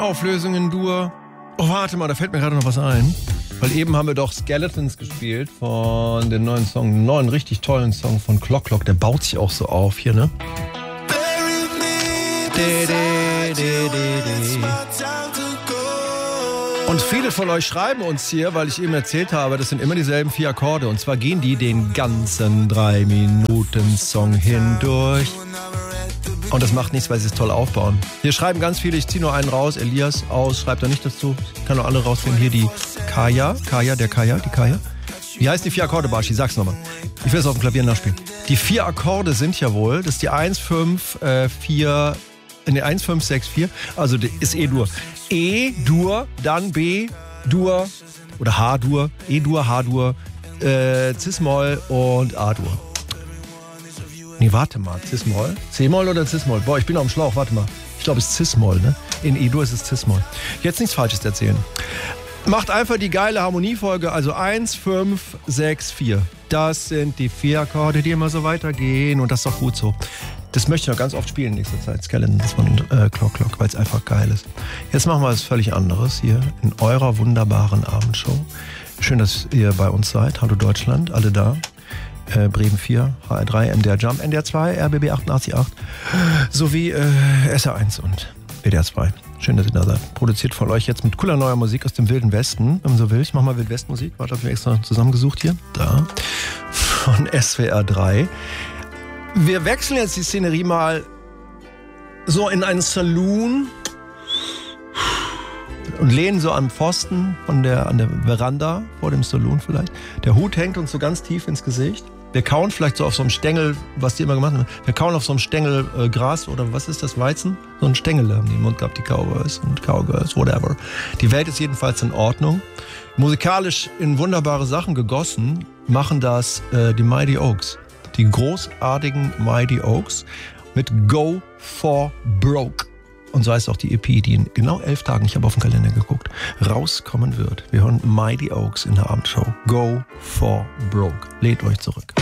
Auflösung in Dur. Oh, warte mal, da fällt mir gerade noch was ein. Weil eben haben wir doch Skeletons gespielt von dem neuen Song, einen neuen, richtig tollen Song von Clock Clock. Der baut sich auch so auf hier, ne? Und viele von euch schreiben uns hier, weil ich eben erzählt habe, das sind immer dieselben 4 Akkorde. Und zwar gehen die den ganzen 3 Minuten Song hindurch. Und das macht nichts, weil sie es toll aufbauen. Hier schreiben ganz viele, ich ziehe nur einen raus, Elias aus, schreibt da nicht dazu. Ich kann nur alle rausfinden. Hier die Kaya. Wie heißt die 4 Akkorde, Barschi? Sag's nochmal. Ich will es auf dem Klavier nachspielen. Die 4 Akkorde sind ja wohl, das ist die 1, 5, 4, 1, 5, 6, 4. Also ist E-Dur. E-Dur, dann B-Dur oder H-Dur, E-Dur, H-Dur, Cis-Moll und A-Dur. Nee, warte mal, Cis-Moll? C-Moll oder Cis-Moll? Boah, ich bin auf dem Schlauch, warte mal. Ich glaube, es ist Cis-Moll, ne? In E-Dur ist es Cis-Moll. Jetzt nichts Falsches erzählen. Macht einfach die geile Harmoniefolge, also 1, 5, 6, 4. Das sind die 4 Akkorde, die immer so weitergehen und das ist doch gut so. Das möchte ich noch ganz oft spielen in nächster Zeit, Skeletons von Clock Clock, weil es einfach geil ist. Jetzt machen wir was völlig anderes hier in eurer wunderbaren Abendshow. Schön, dass ihr bei uns seid. Hallo Deutschland, alle da. Bremen 4, HR3, MDR Jump, NDR 2, RBB 88.8 sowie SR1 und WDR 2. Schön, dass ihr da seid. Produziert von euch jetzt mit cooler neuer Musik aus dem Wilden Westen, wenn man so will. Ich mach mal Wildwest-Musik. Warte, hab ich mir extra zusammengesucht hier. Da. Von SWR 3. Wir wechseln jetzt die Szenerie mal so in einen Saloon und lehnen so am Pfosten an der Veranda vor dem Saloon vielleicht. Der Hut hängt uns so ganz tief ins Gesicht. Wir kauen vielleicht so auf so einem Stängel, was die immer gemacht haben. Wir kauen auf so einem Stängel Gras oder was ist das, Weizen? So ein Stängel haben die im Mund gehabt, die Cowboys und Cowgirls, whatever. Die Welt ist jedenfalls in Ordnung. Musikalisch in wunderbare Sachen gegossen machen das die Mighty Oaks. Die großartigen Mighty Oaks mit Go for Broke. Und so heißt auch die EP, die in genau 11 Tagen, ich habe auf den Kalender geguckt, rauskommen wird. Wir hören Mighty Oaks in der Abendshow. Go for Broke. Lädt euch zurück.